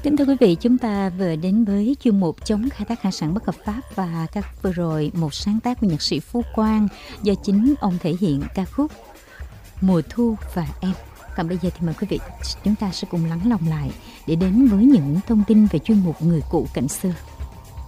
Kính thưa quý vị, chúng ta vừa đến với chuyên mục chống khai thác hải sản bất hợp pháp và vừa rồi một sáng tác của nhạc sĩ Phú Quang do chính ông thể hiện ca khúc Mùa Thu và Em. Còn bây giờ thì mời quý vị chúng ta sẽ cùng lắng lòng lại để đến với những thông tin về chuyên mục Người cũ cảnh xưa.